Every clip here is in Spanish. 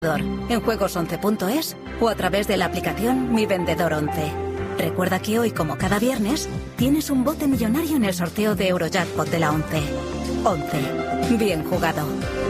en juegos11.es o a través de la aplicación Mi Vendedor 11. Recuerda que hoy, como cada viernes, tienes un bote millonario en el sorteo de Eurojackpot de la 11. 11. Bien jugado.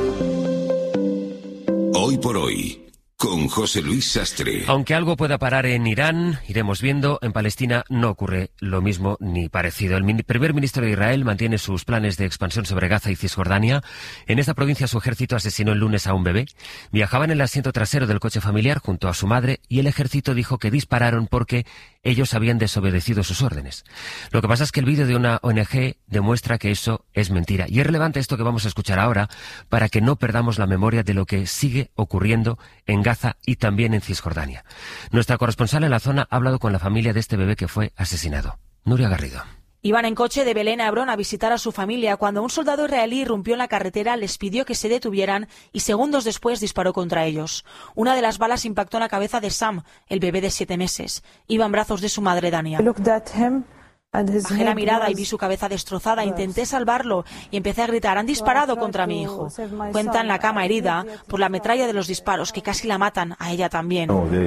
Hoy por hoy, con José Luis Sastre. Aunque algo pueda parar en Irán, iremos viendo, en Palestina no ocurre lo mismo ni parecido. El primer ministro de Israel mantiene sus planes de expansión sobre Gaza y Cisjordania. En esta provincia su ejército asesinó el lunes a un bebé. Viajaba en el asiento trasero del coche familiar junto a su madre y el ejército dijo que dispararon porque ellos habían desobedecido sus órdenes. Lo que pasa es que el vídeo de una ONG demuestra que eso es mentira. Y es relevante esto que vamos a escuchar ahora para que no perdamos la memoria de lo que sigue ocurriendo en Gaza y también en Cisjordania. Nuestra corresponsal en la zona ha hablado con la familia de este bebé que fue asesinado. Nuria Garrido. Iban en coche de Belén a Hebrón a visitar a su familia cuando un soldado israelí irrumpió en la carretera, les pidió que se detuvieran y segundos después disparó contra ellos. Una de las balas impactó en la cabeza de Sam, el bebé de 7 meses. Iba en brazos de su madre, Dania. Bajé la mirada y vi su cabeza destrozada. Intenté salvarlo y empecé a gritar: «Han disparado contra mi hijo». Cuenta en la cama herida por la metralla de los disparos que casi la matan a ella también.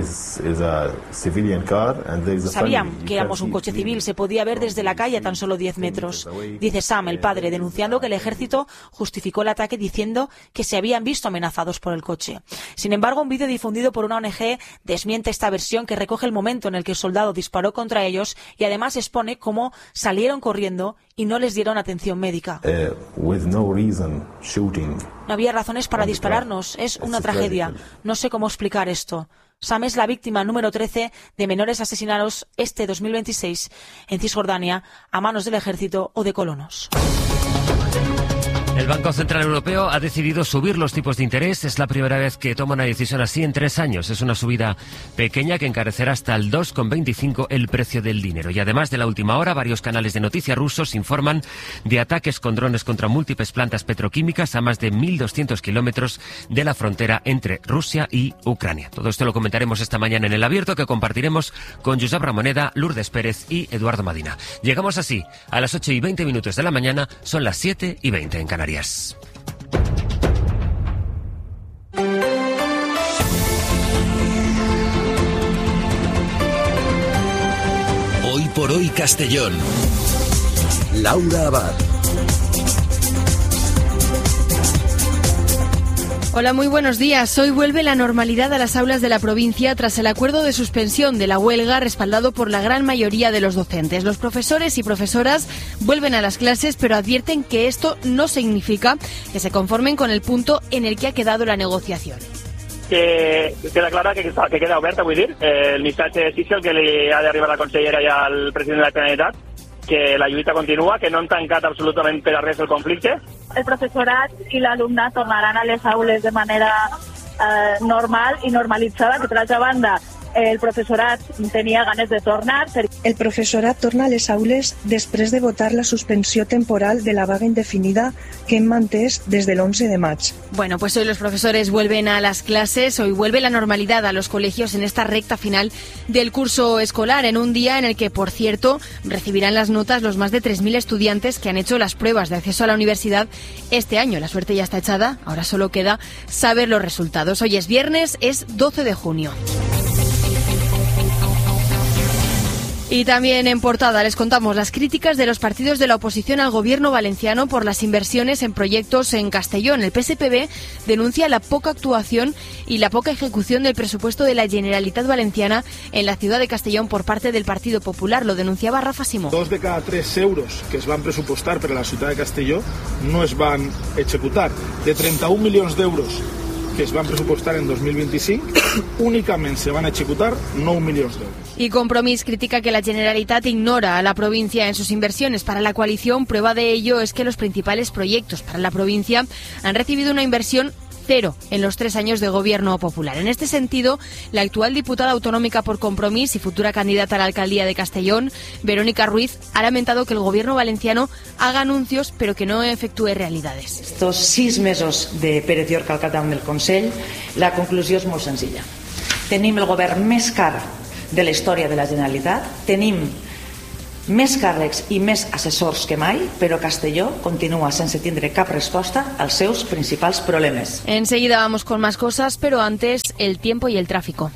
Sabían que éramos un coche civil, se podía ver desde la calle a tan solo 10 metros. Dice Sam, el padre, denunciando que el ejército justificó el ataque diciendo que se habían visto amenazados por el coche. Sin embargo, un vídeo difundido por una ONG desmiente esta versión, que recoge el momento en el que el soldado disparó contra ellos y además expone cómo salieron corriendo y no les dieron atención médica. No había razones para dispararnos. Es una tragedia. No sé cómo explicar esto. Sam es la víctima número 13 de menores asesinados este 2026 en Cisjordania a manos del ejército o de colonos. El Banco Central Europeo ha decidido subir los tipos de interés. Es la primera vez que toma una decisión así en 3 años. Es una subida pequeña que encarecerá hasta el 2,25 el precio del dinero. Y además de la última hora, varios canales de noticias rusos informan de ataques con drones contra múltiples plantas petroquímicas a más de 1.200 kilómetros de la frontera entre Rusia y Ucrania. Todo esto lo comentaremos esta mañana en El Abierto, que compartiremos con Josep Ramoneda, Lourdes Pérez y Eduardo Madina. Llegamos así a las 8:20 de la mañana. Son las 7:20 en Canarias. Hoy por hoy Castellón. Laura Abad. Hola, muy buenos días. Hoy vuelve la normalidad a las aulas de la provincia tras el acuerdo de suspensión de la huelga respaldado por la gran mayoría de los docentes. Los profesores y profesoras vuelven a las clases, pero advierten que esto no significa que se conformen con el punto en el que ha quedado la negociación. Que queda clara que queda oberta, vull dir, el missatge és el que li ha d'arribar a la consellera i al president de la Generalitat, que la lluita continua, que no han tancat absolutament per a res el conflicte. El professorat i l'alumnat tornaran a les aules de manera normal i normalitzada, que per altra banda el professorat tenia ganes de tornar. El professorat torna a les aules després de votar la suspensió temporal de la vaga indefinida que hem mantès des del 11 de maig. Bueno, pues hoy los profesores vuelven a las clases, hoy vuelve la normalidad a los colegios en esta recta final del curso escolar, en un día en el que, por cierto, recibirán las notas los más de 3.000 estudiantes que han hecho las pruebas de acceso a la universidad este año. La suerte ya está echada, ahora solo queda saber los resultados. Hoy es viernes, es 12 de junio. Y también en portada les contamos las críticas de los partidos de la oposición al gobierno valenciano por las inversiones en proyectos en Castellón. El PSPB denuncia la poca actuación y la poca ejecución del presupuesto de la Generalitat Valenciana en la ciudad de Castellón por parte del Partido Popular. Lo denunciaba Rafa Simó. 2 de cada 3 euros que es van pressupostar per a la ciutat de Castelló no es van executar. De 31 milions d'euros que es van pressupostar en 2025, únicament se van executar 9 milions d'euros. Y Compromís critica que la Generalitat ignora a la provincia en sus inversiones. Para la coalición, prueba de ello es que los principales proyectos para la provincia han recibido una inversión cero en los 3 años de gobierno popular. En este sentido, la actual diputada autonómica por Compromís y futura candidata a la alcaldía de Castellón, Verónica Ruiz, ha lamentado que el gobierno valenciano haga anuncios pero que no efectúe realidades. Estos 6 mesos de Pérez Llorca al capdavant del Consell, la conclusió és molt senzilla. Tenim el govern més car de la història de la Generalitat, tenim més càrrecs i més assessors que mai, però Castelló continua sense tindre cap resposta als seus principals problemes. Enseguida vamos con más cosas, pero antes el tiempo y el tráfico.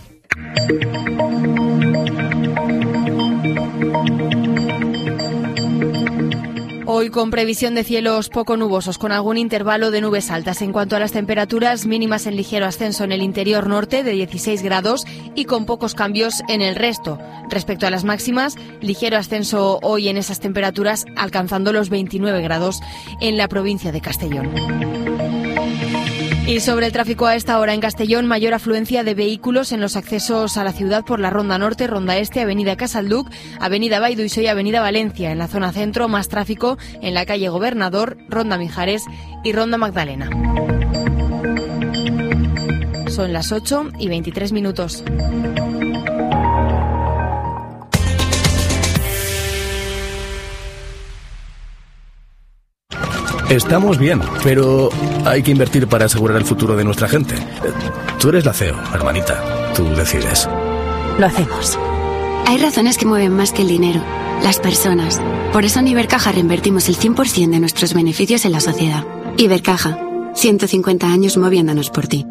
Hoy con previsión de cielos poco nubosos, con algún intervalo de nubes altas. En cuanto a las temperaturas, mínimas en ligero ascenso en el interior norte de 16 grados y con pocos cambios en el resto. Respecto a las máximas, ligero ascenso hoy en esas temperaturas, alcanzando los 29 grados en la provincia de Castellón. Y sobre el tráfico a esta hora en Castellón, mayor afluencia de vehículos en los accesos a la ciudad por la Ronda Norte, Ronda Este, Avenida Casalduc, Avenida Baiduiso y Avenida Valencia. En la zona centro, más tráfico en la calle Gobernador, Ronda Mijares y Ronda Magdalena. Son las 8:23. Estamos bien, pero hay que invertir para asegurar el futuro de nuestra gente. Tú eres la CEO, hermanita. Tú decides. Lo hacemos. Hay razones que mueven más que el dinero. Las personas. Por eso en Ibercaja reinvertimos el 100% de nuestros beneficios en la sociedad. Ibercaja. 150 años moviéndonos por ti.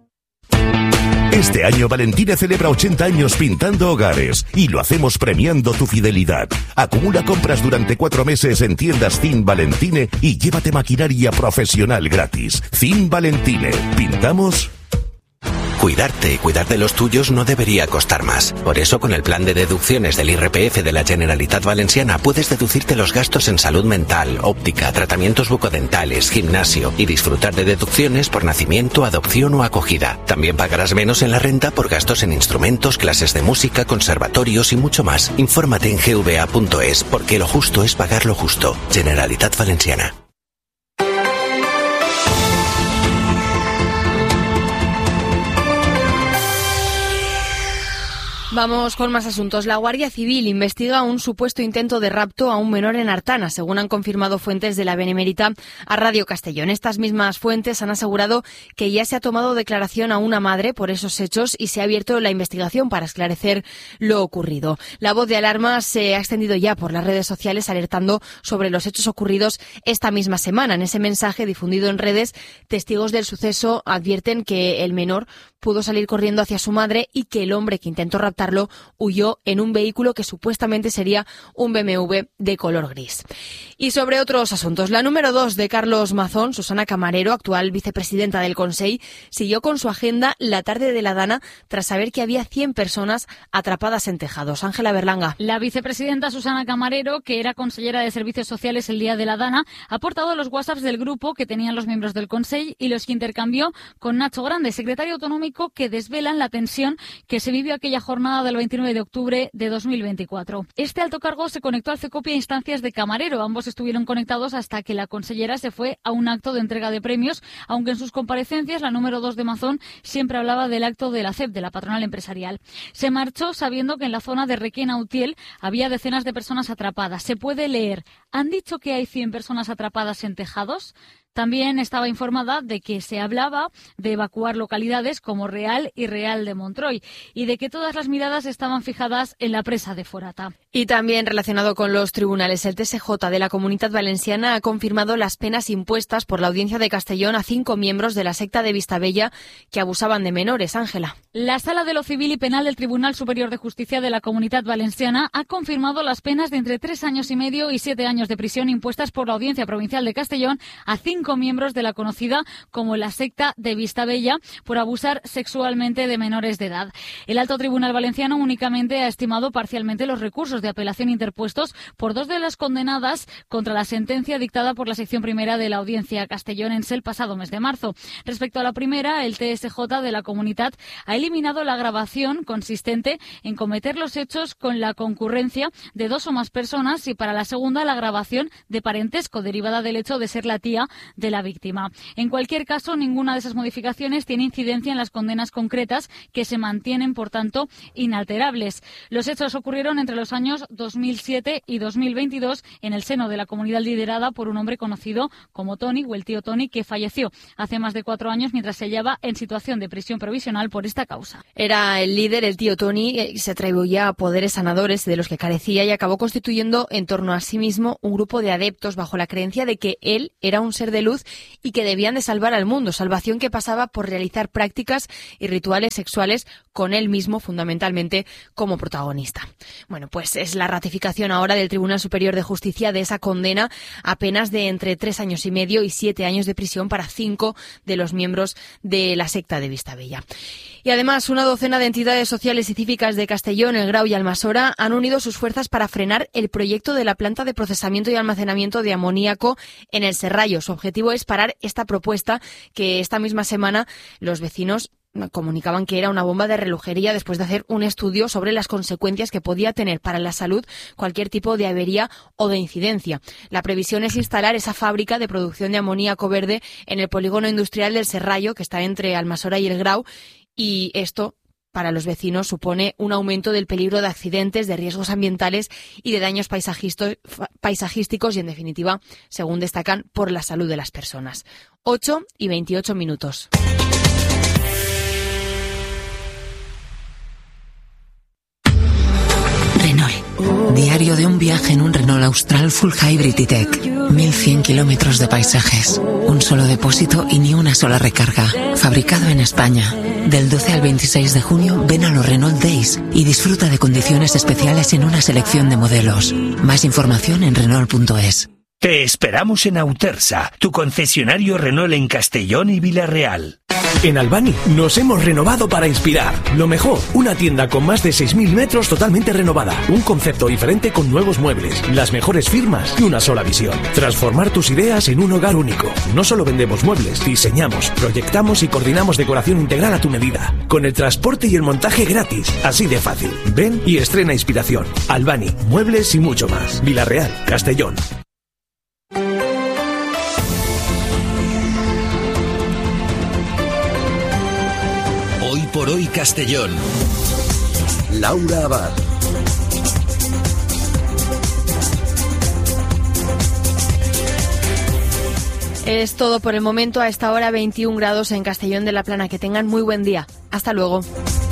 Este año Valentine celebra 80 años pintando hogares y lo hacemos premiando tu fidelidad. Acumula compras durante 4 meses en tiendas Zin Valentine y llévate maquinaria profesional gratis. Zin Valentine. ¿Pintamos? Cuidarte y cuidar de los tuyos no debería costar más. Por eso, con el plan de deducciones del IRPF de la Generalitat Valenciana puedes deducirte los gastos en salud mental, óptica, tratamientos bucodentales, gimnasio y disfrutar de deducciones por nacimiento, adopción o acogida. También pagarás menos en la renta por gastos en instrumentos, clases de música, conservatorios y mucho más. Infórmate en gva.es, porque lo justo es pagar lo justo. Generalitat Valenciana. Vamos con más asuntos. La Guardia Civil investiga un supuesto intento de rapto a un menor en Artana, según han confirmado fuentes de la Benemérita a Radio Castellón. Estas mismas fuentes han asegurado que ya se ha tomado declaración a una madre por esos hechos y se ha abierto la investigación para esclarecer lo ocurrido. La voz de alarma se ha extendido ya por las redes sociales alertando sobre los hechos ocurridos esta misma semana. En ese mensaje difundido en redes, testigos del suceso advierten que el menor pudo salir corriendo hacia su madre y que el hombre que intentó raptarlo huyó en un vehículo que supuestamente sería un BMW de color gris. Y sobre otros asuntos, la número 2 de Carlos Mazón, Susana Camarero, actual vicepresidenta del Consell, siguió con su agenda la tarde de la Dana tras saber que había 100 personas atrapadas en tejados. Ángela Berlanga. La vicepresidenta Susana Camarero, que era consellera de Servicios Sociales el día de la Dana, ha aportado los WhatsApps del grupo que tenían los miembros del Consell y los que intercambió con Nacho Grande, secretario autonómico, que desvelan la tensión que se vivió aquella jornada del 29 de octubre de 2024. Este alto cargo se conectó al CECOPI a instancias de Camarero. Ambos estuvieron conectados hasta que la consellera se fue a un acto de entrega de premios, aunque en sus comparecencias la número 2 de Mazón siempre hablaba del acto de la CEP, de la patronal empresarial. Se marchó sabiendo que en la zona de Requena-Utiel había decenas de personas atrapadas. Se puede leer: ¿han dicho que hay 100 personas atrapadas en tejados? También estaba informada de que se hablaba de evacuar localidades como Real y Real de Montroy y de que todas las miradas estaban fijadas en la presa de Forata. Y también relacionado con los tribunales, el TSJ de la Comunitat Valenciana ha confirmado las penas impuestas por la Audiencia de Castellón a 5 miembros de la secta de Vistabella que abusaban de menores. Ángela. La Sala de lo Civil y Penal del Tribunal Superior de Justicia de la Comunitat Valenciana ha confirmado las penas de entre 3 años y medio y 7 años de prisión impuestas por la Audiencia Provincial de Castellón a 5 miembros de la conocida como la secta de Vistabella por abusar sexualmente de menores de edad. El Alto Tribunal Valenciano únicamente ha estimado parcialmente los recursos de apelación interpuestos por 2 de las condenadas contra la sentencia dictada por la sección primera de la Audiencia castellonense el pasado mes de marzo. Respecto a la primera, el TSJ de la Comunitat ha eliminado la agravación consistente en cometer los hechos con la concurrencia de 2 o más personas y para la segunda la agravación de parentesco derivada del hecho de ser la tía de la víctima. En cualquier caso, ninguna de esas modificaciones tiene incidencia en las condenas concretas que se mantienen, por tanto, inalterables. Los hechos ocurrieron entre los años 2007 y 2022 en el seno de la comunidad liderada por un hombre conocido como Tony o el tío Tony, que falleció hace más de 4 años mientras se hallaba en situación de prisión provisional por esta causa. Era el líder, el tío Tony, se atribuía poderes sanadores de los que carecía y acabó constituyendo en torno a sí mismo un grupo de adeptos bajo la creencia de que él era un ser de luz y que debían de salvar al mundo, salvación que pasaba por realizar prácticas y rituales sexuales con él mismo, fundamentalmente, como protagonista. Bueno, pues es la ratificación ahora del Tribunal Superior de Justicia de esa condena a penas de entre 3 años y medio y 7 años de prisión para 5 de los miembros de la secta de Vistabella. Y además, una docena de entidades sociales y cívicas de Castellón, El Grau y Almasora han unido sus fuerzas para frenar el proyecto de la planta de procesamiento y almacenamiento de amoníaco en el Serrallo. Su objetivo es parar esta propuesta que esta misma semana los vecinos comunicaban que era una bomba de relojería después de hacer un estudio sobre las consecuencias que podía tener para la salud cualquier tipo de avería o de incidencia. La previsión es instalar esa fábrica de producción de amoníaco verde en el polígono industrial del Serrallo, que está entre Almasora y El Grau, y esto para los vecinos supone un aumento del peligro de accidentes, de riesgos ambientales y de daños paisajísticos y, en definitiva, según destacan, por la salud de las personas. 8:28. Renault. Diario de un viaje en un Renault Austral Full Hybrid E-Tech. 1100 kilómetros de paisajes. Un solo depósito y ni una sola recarga. Fabricado en España. Del 12 al 26 de junio ven a los Renault Days y disfruta de condiciones especiales en una selección de modelos. Más información en Renault.es. Te esperamos en Autersa, tu concesionario Renault en Castellón y Villarreal. En Albany nos hemos renovado para inspirar. Lo mejor, una tienda con más de 6.000 metros totalmente renovada. Un concepto diferente con nuevos muebles, las mejores firmas y una sola visión. Transformar tus ideas en un hogar único. No solo vendemos muebles, diseñamos, proyectamos y coordinamos decoración integral a tu medida. Con el transporte y el montaje gratis. Así de fácil. Ven y estrena inspiración. Albany, muebles y mucho más. Villarreal, Castellón. Hoy por hoy Castellón. Laura Abad. Es todo por el momento. A esta hora 21 grados en Castellón de la Plana. Que tengan muy buen día. Hasta luego.